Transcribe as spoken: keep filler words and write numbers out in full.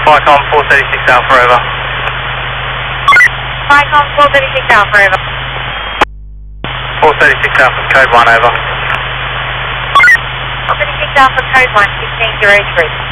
Vicom four thirty-six Alpha, over. Vicom four thirty-six Alpha, over. four thirty-six Alpha, code one, over. four thirty-six Alpha, code one, sixteen zero three.